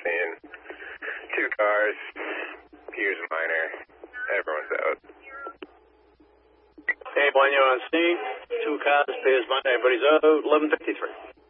scene. 2 cars. Here's a minor. Everyone's out. Hey, Bueno on scene. 2 cars, Piers minor. Everybody's out. 11:53.